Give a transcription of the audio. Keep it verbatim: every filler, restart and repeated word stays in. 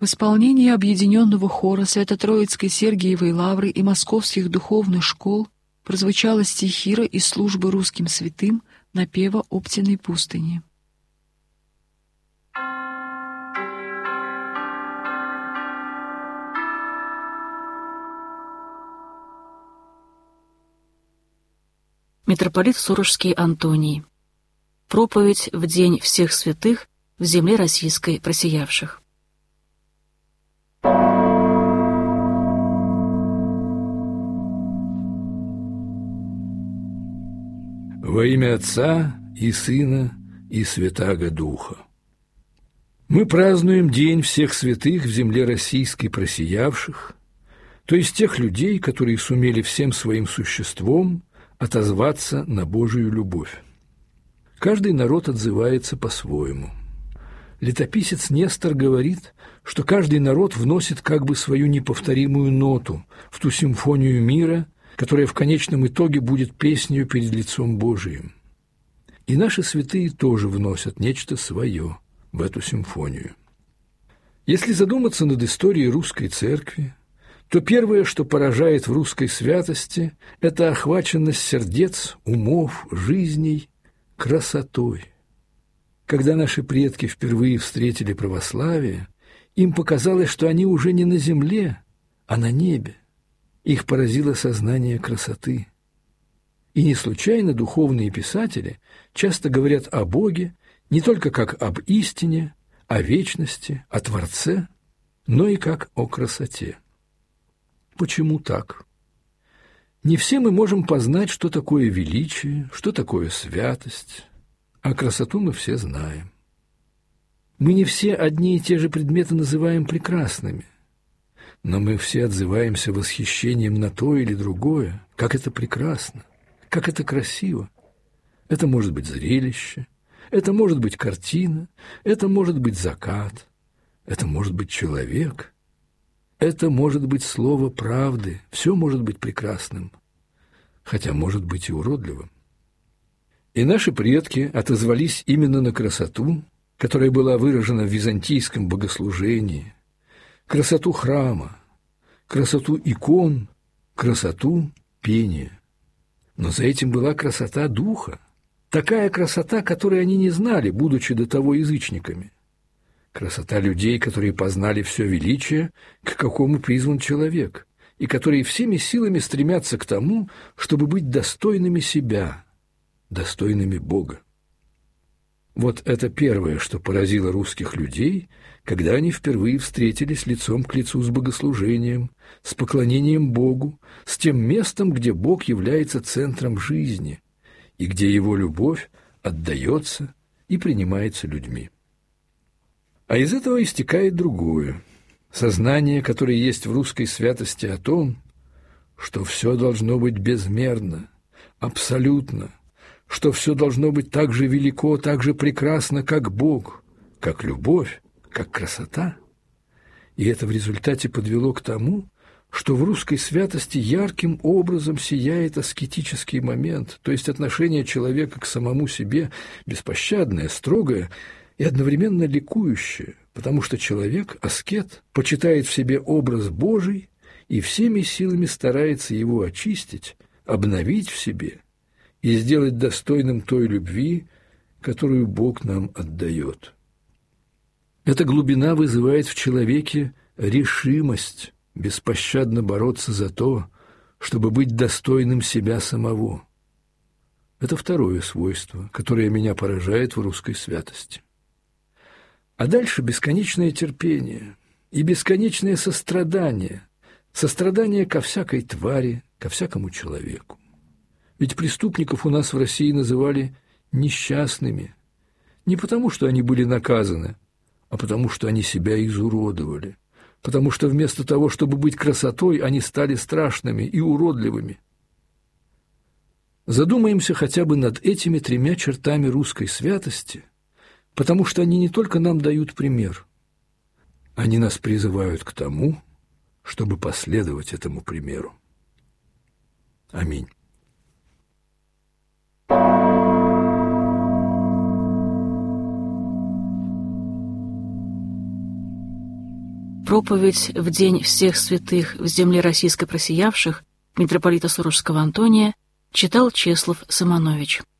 В исполнении объединенного хора Свято-Троицкой Сергиевой Лавры и московских духовных школ прозвучала стихира из службы русским святым напева Оптиной пустыни. Митрополит Сурожский Антоний. Проповедь в день всех святых в земле российской просиявших. Во имя Отца и Сына и Святаго Духа. Мы празднуем День всех святых в земле российской просиявших, то есть тех людей, которые сумели всем своим существом отозваться на Божию любовь. Каждый народ отзывается по-своему. Летописец Нестор говорит, что каждый народ вносит как бы свою неповторимую ноту в ту симфонию мира, которая в конечном итоге будет песнью перед лицом Божиим. И наши святые тоже вносят нечто свое в эту симфонию. Если задуматься над историей русской церкви, то первое, что поражает в русской святости, это охваченность сердец, умов, жизней красотой. Когда наши предки впервые встретили православие, им показалось, что они уже не на земле, а на небе. Их поразило сознание красоты. И не случайно духовные писатели часто говорят о Боге не только как об истине, о вечности, о Творце, но и как о красоте. Почему так? Не все мы можем познать, что такое величие, что такое святость, а красоту мы все знаем. Мы не все одни и те же предметы называем прекрасными, но мы все отзываемся восхищением на то или другое, как это прекрасно, как это красиво. Это может быть зрелище, это может быть картина, это может быть закат, это может быть человек, это может быть слово правды, все может быть прекрасным, хотя может быть и уродливым. И наши предки отозвались именно на красоту, которая была выражена в византийском богослужении, красоту храма, красоту икон, красоту пения. Но за этим была красота духа, такая красота, которой они не знали, будучи до того язычниками. Красота людей, которые познали все величие, к какому призван человек, и которые всеми силами стремятся к тому, чтобы быть достойными себя, достойными Бога. Вот это первое, что поразило русских людей, когда они впервые встретились лицом к лицу с богослужением, с поклонением Богу, с тем местом, где Бог является центром жизни и где Его любовь отдается и принимается людьми. А из этого истекает другое – сознание, которое есть в русской святости о том, что все должно быть безмерно, абсолютно, что все должно быть так же велико, так же прекрасно, как Бог, как любовь, как красота. И это в результате подвело к тому, что в русской святости ярким образом сияет аскетический момент, то есть отношение человека к самому себе беспощадное, строгое и одновременно ликующее, потому что человек, аскет, почитает в себе образ Божий и всеми силами старается его очистить, обновить в себе и сделать достойным той любви, которую Бог нам отдает. Эта глубина вызывает в человеке решимость беспощадно бороться за то, чтобы быть достойным себя самого. Это второе свойство, которое меня поражает в русской святости. А дальше бесконечное терпение и бесконечное сострадание, сострадание ко всякой твари, ко всякому человеку. Ведь преступников у нас в России называли несчастными, не потому, что они были наказаны, а потому, что они себя изуродовали, потому что вместо того, чтобы быть красотой, они стали страшными и уродливыми. Задумаемся хотя бы над этими тремя чертами русской святости, потому что они не только нам дают пример, они нас призывают к тому, чтобы последовать этому примеру. Аминь. проповедь в день всех святых в земле российской просиявших митрополита Сурожского Антония читал Чеслов Симонович.